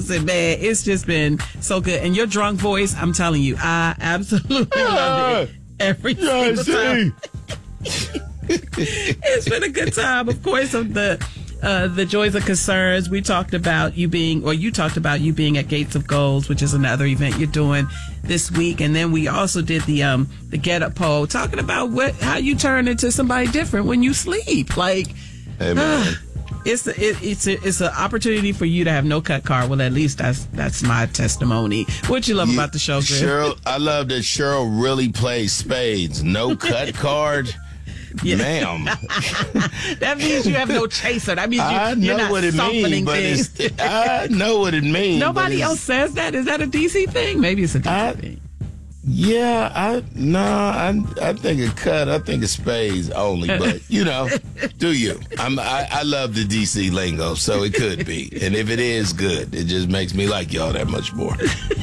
listen, man, it's just been so good. And your drunk voice, I'm telling you, I absolutely loved it every single time. It's been a good time. Of course, of the joys and concerns. You talked about you being at Gates of Gold, which is another event you're doing this week. And then we also did the Get Up poll, talking about how you turn into somebody different when you sleep. Like, hey, man. It's an opportunity for you to have no cut card. Well, at least that's my testimony. What you love about the show, Griff? Cheryl, I love that Cheryl really plays spades. No cut card. Yeah. Ma'am. That means you have no chaser. That means you're not softening things. I know what it means. Nobody else says that. Is that a DC thing? Maybe it's a DC thing. Yeah, I think a cut. I think of spades only, but do you? I love the DC lingo, so it could be, and if it is good, it just makes me like y'all that much more.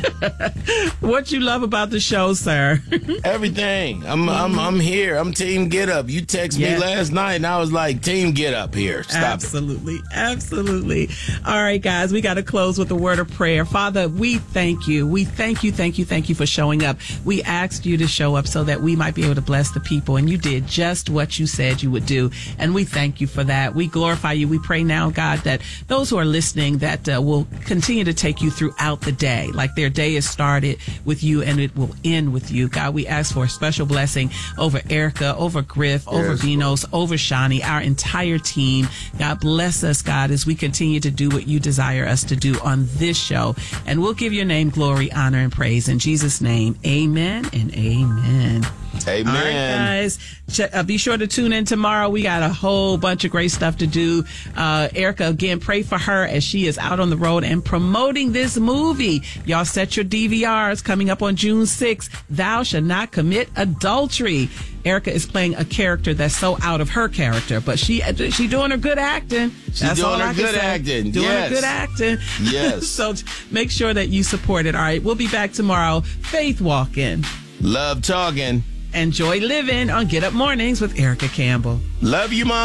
What you love about the show, sir? Everything. I'm here. I'm Team Get Up. You text me last night, and I was like, Team Get Up here. Stop it. Absolutely. All right, guys, we got to close with a word of prayer. Father, we thank you. We thank you for showing up. We asked you to show up so that we might be able to bless the people, and you did just what you said you would do, and we thank you for that. We glorify you. We pray now, God, that those who are listening, that will continue to take you throughout the day, like their day is started with you and it will end with you. God, we ask for a special blessing over Erica, over Griff, over Vinos, over Shani, our entire team. God, bless us, God, as we continue to do what you desire us to do on this show, and we'll give your name glory, honor, and praise in Jesus' name. Amen and amen. Amen. All right, guys. Be sure to tune in tomorrow. We got a whole bunch of great stuff to do. Erica, again, pray for her as she is out on the road and promoting this movie. Y'all set your DVRs coming up on June 6th. Thou Shalt Not Commit Adultery. Erica is playing a character that's so out of her character, but she doing her good acting. She's doing her good acting. Doing her good acting. Yes. So make sure that you support it. All right, we'll be back tomorrow. Faith walking. Love talking. Enjoy living on Get Up Mornings with Erica Campbell. Love you, Mom.